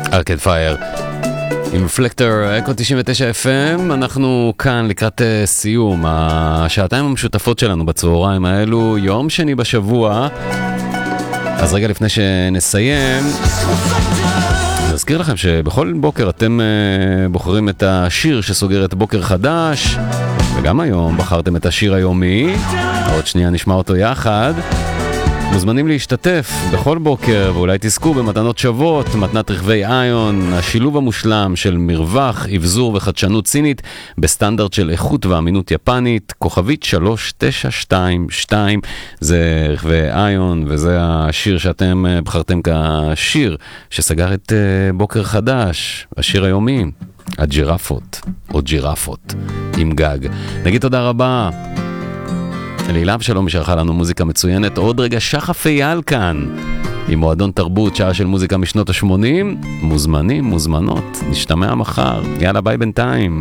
ארקד פייר עם פלקטר אקו 99 FM. אנחנו כאן לקראת סיום השעתיים המשותפות שלנו בצהריים האלו, יום שני בשבוע. אז רגע לפני שנסיים, נזכיר לכם שבכל בוקר אתם בוחרים את השיר שסוגר את בוקר חדש, וגם היום בחרתם את השיר היומי, עוד שנייה נשמע אותו יחד. מוזמנים להשתתף בכל בוקר, ואולי תזכו במתנות שוות, מתנת רכבי איון, השילוב המושלם של מרווח, אבזור וחדשנות סינית, בסטנדרט של איכות ואמינות יפנית, כוכבית 3922, זה רכבי איון, וזה השיר שאתם בחרתם כשיר שסגר את בוקר חדש, השיר היומי, הג'ירפות, או ג'ירפות, עם גג. נגיד תודה רבה להילה שלום שערכה לנו מוזיקה מצוינת. עוד רגע שחף אייל כאן עם מועדון תרבות, שעה של מוזיקה משנות ה-80. מוזמנים, מוזמנות, נשתמע מחר. יאללה ביי בינתיים.